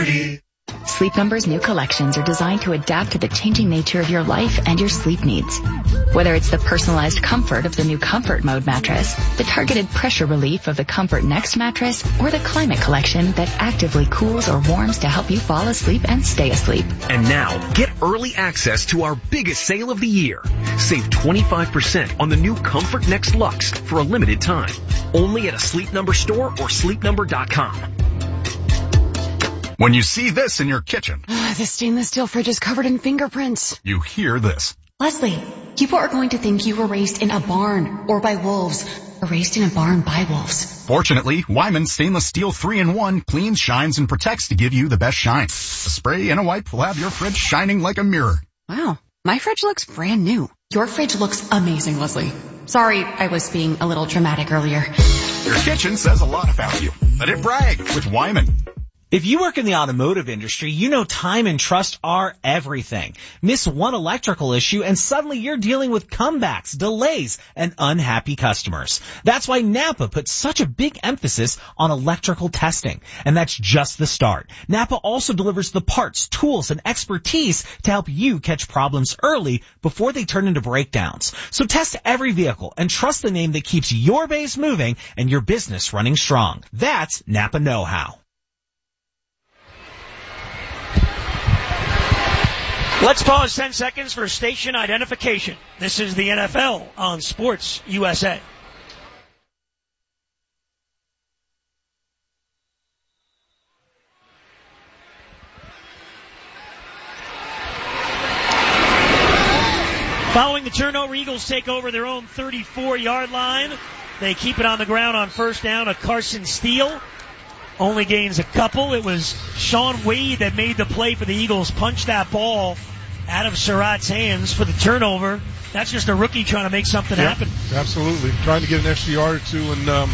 Liberty. Sleep Number's new collections are designed to adapt to the changing nature of your life and your sleep needs. Whether it's the personalized comfort of the new Comfort Mode mattress, the targeted pressure relief of the Comfort Next mattress, or the Climate Collection that actively cools or warms to help you fall asleep and stay asleep. And now, get early access to our biggest sale of the year. Save 25% on the new Comfort Next Luxe for a limited time. Only at a Sleep Number store or sleepnumber.com. When you see this in your kitchen, the stainless steel fridge is covered in fingerprints. You hear this. Leslie, people are going to think you were raised in a barn or by wolves, or raised in a barn by wolves. Fortunately, Wyman Stainless Steel 3-in-1 cleans, shines, and protects to give you the best shine. A spray and a wipe will have your fridge shining like a mirror. Wow, my fridge looks brand new. Your fridge looks amazing, Leslie. Sorry, I was being a little dramatic earlier. Your kitchen says a lot about you. Let it brag with Wyman. If you work in the automotive industry, you know time and trust are everything. Miss one electrical issue and suddenly you're dealing with comebacks, delays, and unhappy customers. That's why Napa puts such a big emphasis on electrical testing. And that's just the start. Napa also delivers the parts, tools, and expertise to help you catch problems early before they turn into breakdowns. So test every vehicle and trust the name that keeps your base moving and your business running strong. That's Napa Know-How. Let's pause 10 seconds for station identification. This is the NFL on Sports USA. Following the turnover, Eagles take over their own 34-yard line. They keep it on the ground on first down. A Carson Steele only gains a couple. It was Sean Wade that made the play for the Eagles. Punched that ball out of Surratt's hands for the turnover. That's just a rookie trying to make something happen. Absolutely, trying to get an extra yard or two, and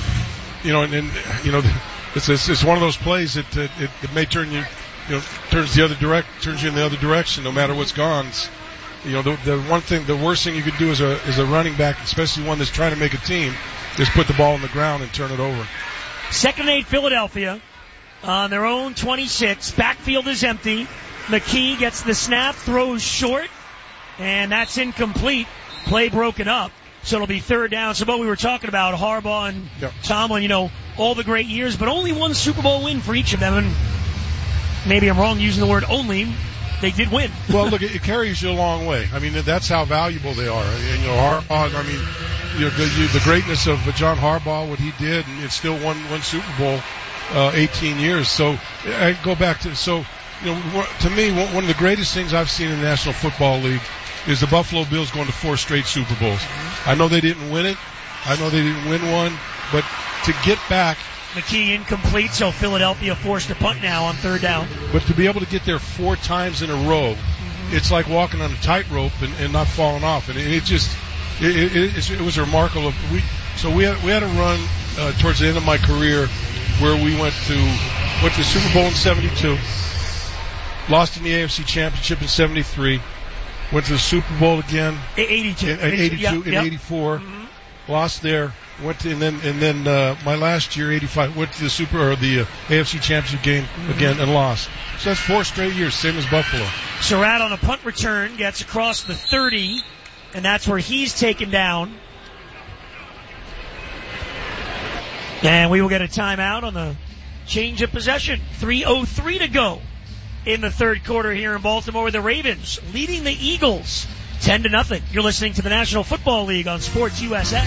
it's one of those plays that it may turn you, turns you in the other direction, no matter what's gone. The worst thing you could do as a running back, especially one that's trying to make a team, is put the ball on the ground and turn it over. 2nd and 8, Philadelphia on their own 26. Backfield is empty. McKee gets the snap, throws short, and that's incomplete. Play broken up, so it'll be 3rd down. So what we were talking about, Harbaugh and Tomlin, all the great years, but only one Super Bowl win for each of them. And maybe I'm wrong using the word only. They did win. Well, look, it carries you a long way. I mean, that's how valuable they are. And, Harbaugh, I mean, the greatness of John Harbaugh, what he did, and it's still one Super Bowl, 18 years. So I go back to, to me, one of the greatest things I've seen in the National Football League is the Buffalo Bills going to 4 straight Super Bowls. I know they didn't win it. I know they didn't win one. But to get back. McKee incomplete, so Philadelphia forced a punt now on 3rd down. But to be able to get there 4 times in a row, it's like walking on a tightrope and not falling off. And it was remarkable. We had a run towards the end of my career where we went to Super Bowl in 72. Lost in the AFC Championship in 73. Went to the Super Bowl again. 82. In 84. Mm-hmm. Lost there. And then my last year, 85, went to the AFC Championship game again and lost. So that's 4 straight years, same as Buffalo. Surratt on a punt return gets across the 30, and that's where he's taken down. And we will get a timeout on the change of possession. 3:03 to go in the 3rd quarter here in Baltimore, with the Ravens leading the Eagles 10-0. You're listening to the National Football League on Sports USA.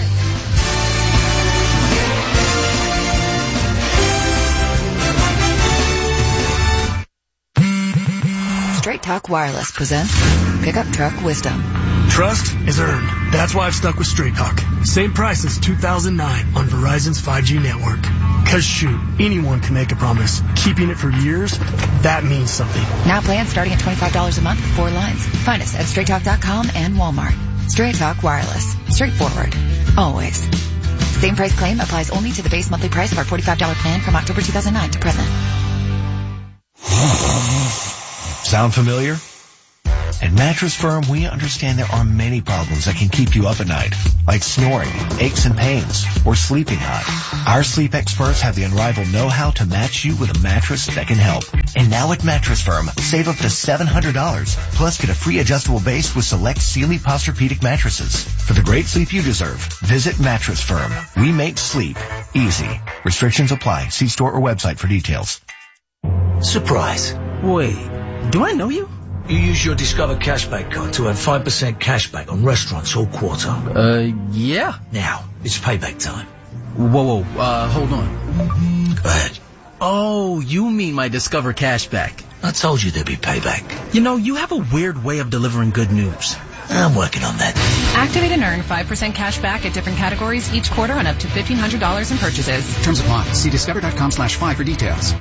Straight Talk Wireless presents Pickup Truck Wisdom. Trust is earned. That's why I've stuck with Straight Talk. Same price as 2009 on Verizon's 5G network. Cause shoot, anyone can make a promise. Keeping it for years, that means something. Now plans starting at $25 a month with 4 lines. Find us at StraightTalk.com and Walmart. Straight Talk Wireless. Straightforward. Always. Same price claim applies only to the base monthly price of our $45 plan from October 2009 to present. Sound familiar? At Mattress Firm, we understand there are many problems that can keep you up at night, like snoring, aches and pains, or sleeping hot. Our sleep experts have the unrivaled know-how to match you with a mattress that can help. And now at Mattress Firm, save up to $700, plus get a free adjustable base with select Sealy Posturepedic mattresses. For the great sleep you deserve, visit Mattress Firm. We make sleep easy. Restrictions apply. See store or website for details. Surprise. Wait, do I know you? You use your Discover Cashback card to earn 5% cashback on restaurants all quarter. Yeah. Now, it's payback time. Whoa, hold on. Go ahead. Oh, you mean my Discover Cashback. I told you there'd be payback. You know, you have a weird way of delivering good news. I'm working on that. Activate and earn 5% cash back at different categories each quarter on up to $1,500 in purchases. Terms apply. See discover.com/5 for details.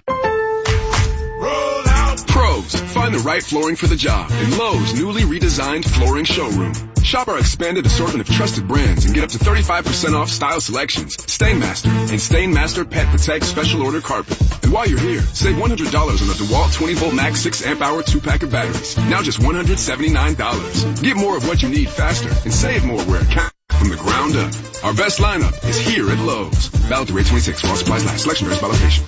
Pros, find the right flooring for the job in Lowe's newly redesigned flooring showroom. Shop our expanded assortment of trusted brands and get up to 35% off style selections, Stainmaster, and Stainmaster Pet Protect Special Order Carpet. And while you're here, save $100 on the DeWalt 20-volt max 6 amp hour 2-pack of batteries. Now just $179. Get more of what you need faster and save more where it counts from the ground up. Our best lineup is here at Lowe's. Valid through 8/26 while supplies last. Selection varies by location.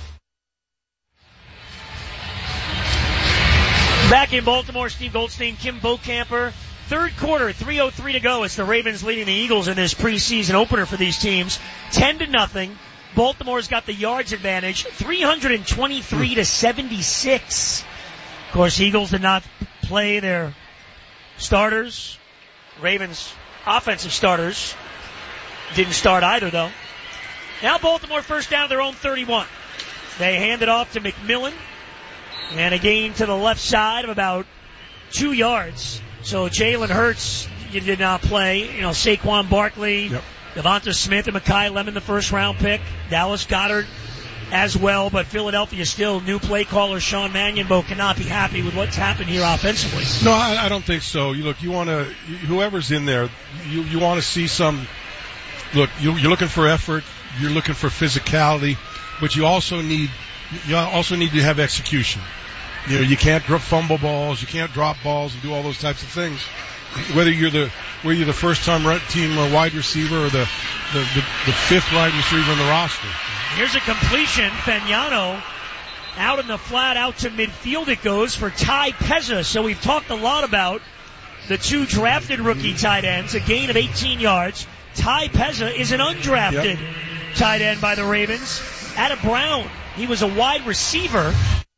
Back in Baltimore, Steve Goldstein, Kim Bokamper. Third quarter, 3:03 to go. It's the Ravens leading the Eagles in this preseason opener for these teams. 10-0. Baltimore's got the yards advantage, 323 to 76. Of course, Eagles did not play their starters. Ravens offensive starters didn't start either, though. Now Baltimore first down at their own 31. They hand it off to McMillan. And a gain to the left side of about 2 yards. So Jalen Hurts did not play. You know, Saquon Barkley, Devonta Smith, and Mekhi Lemon, the first-round pick. Dallas Goedert as well. But Philadelphia still, new play caller Sean Mannion cannot be happy with what's happened here offensively. No, I don't think so. You want to, whoever's in there, you want to see some, you're looking for effort. You're looking for physicality. But you also need to have execution. You know, you can't fumble balls, you can't drop balls and do all those types of things. Whether you're the first-time team wide receiver or the fifth wide receiver in the roster. Here's a completion. Fagnano out in the flat, out to midfield it goes for Ty Pezza. So we've talked a lot about the two drafted rookie tight ends, a gain of 18 yards. Ty Pezza is an undrafted tight end by the Ravens. Adam Brown, he was a wide receiver.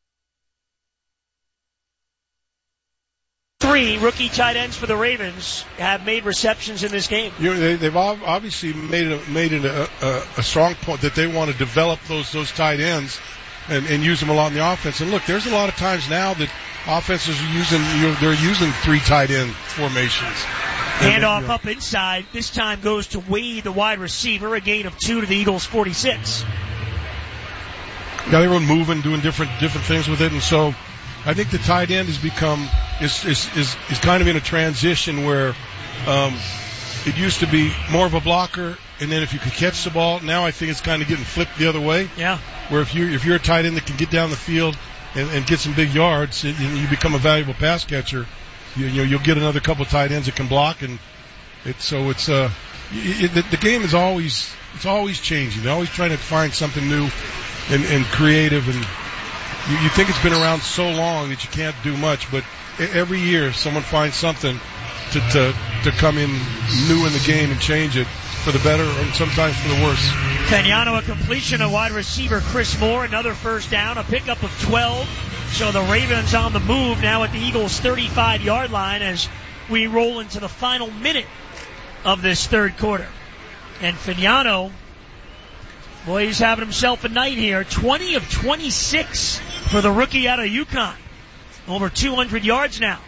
3 rookie tight ends for the Ravens have made receptions in this game. They've obviously made it a strong point that they want to develop those tight ends and use them a lot in the offense. And look, there's a lot of times now that offenses are they're using 3 tight end formations. Handoff up inside. This time goes to Wade, the wide receiver, a gain of 2 to the Eagles' 46. Got everyone moving, doing different things with it, and so I think the tight end has become is kind of in a transition where it used to be more of a blocker, and then if you could catch the ball, now I think it's kind of getting flipped the other way. Yeah. Where if you're a tight end that can get down the field and get some big yards, and you become a valuable pass catcher, you'll get another couple of tight ends that can block, and the game is always changing. They're always trying to find something new and creative, and you think it's been around so long that you can't do much, but every year someone finds something to come in new in the game and change it for the better and sometimes for the worse. Fagnano, a completion of wide receiver Chris Moore, another first down, a pickup of 12. So the Ravens on the move now at the Eagles' 35-yard line as we roll into the final minute of this third quarter. And Fagnano, boy, he's having himself a night here. 20 of 26 for the rookie out of UConn. Over 200 yards now.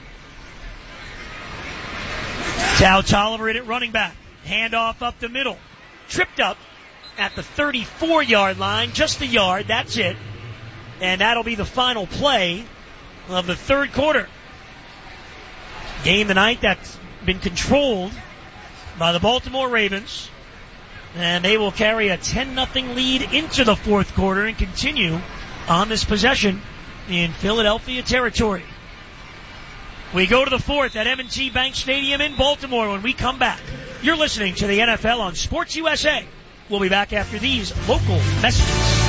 Tao Tolliver in at running back. Handoff up the middle. Tripped up at the 34-yard line. Just a yard. That's it. And that'll be the final play of the third quarter. Game tonight that's been controlled by the Baltimore Ravens. And they will carry a 10-0 lead into the fourth quarter and continue on this possession in Philadelphia territory. We go to the fourth at M&T Bank Stadium in Baltimore. When we come back, you're listening to the NFL on Sports USA. We'll be back after these local messages.